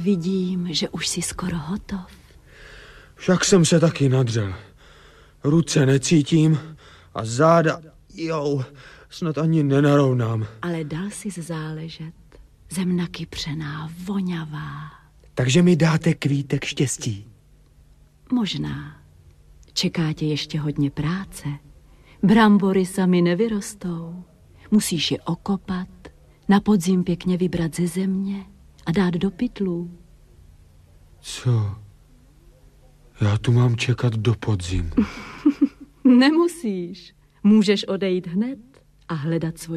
Vidím, že už jsi skoro hotov. Však jsem se taky nadřel. Ruce necítím a záda, snad ani nenarovnám. Ale dal jsi záležet. Zemna kypřená, vonavá. Takže mi dáte kvítek štěstí. Možná. Čeká tě ještě hodně práce. Brambory sami nevyrostou. Musíš je okopat, na podzim pěkně vybrat ze země a dát do pytlů. Co? Já tu mám čekat do podzimu. Nemusíš. Můžeš odejít hned a hledat svoji